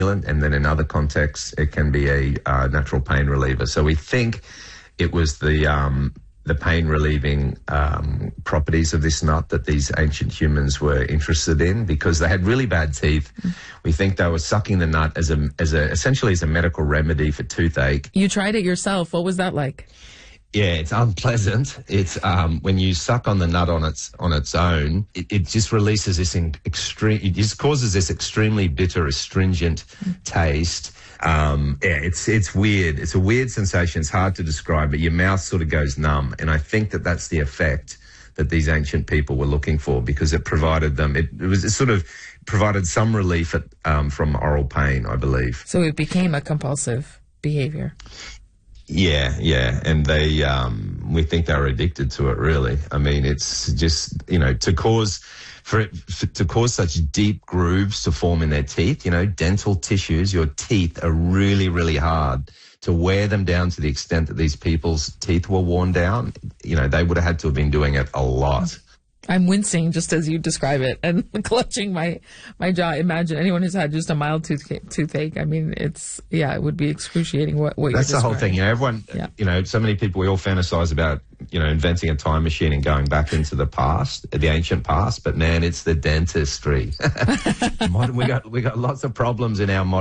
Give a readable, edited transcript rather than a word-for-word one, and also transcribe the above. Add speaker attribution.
Speaker 1: and then in other contexts it can be a natural pain reliever. So we think it was the pain relieving properties of this nut that these ancient humans were interested in, because they had really bad teeth. We think they were sucking the nut essentially as a medical remedy for toothache.
Speaker 2: You tried it yourself. What was that like?
Speaker 1: Yeah, it's unpleasant. It's when you suck on the nut on its own, it just releases this it just causes this extremely bitter, astringent taste. It's weird. It's a weird sensation. It's hard to describe, but your mouth sort of goes numb. And I think that that's the effect that these ancient people were looking for, because it provided them, it sort of provided some relief from oral pain, I believe.
Speaker 2: So it became a compulsive behavior.
Speaker 1: Yeah, and they, we think they were addicted to it, really. I mean, it's just, to cause such deep grooves to form in their teeth, dental tissues, your teeth are really, really hard. To wear them down to the extent that these people's teeth were worn down, they would have had to have been doing it a lot.
Speaker 2: I'm wincing just as you describe it and clutching my jaw. Imagine anyone who's had just a mild toothache. I mean, it would be excruciating what you're
Speaker 1: That's the whole thing.
Speaker 2: describing.
Speaker 1: Everyone, so many people, we all fantasize about, inventing a time machine and going back into the past, the ancient past. But man, it's the dentistry. We got lots of problems in our modern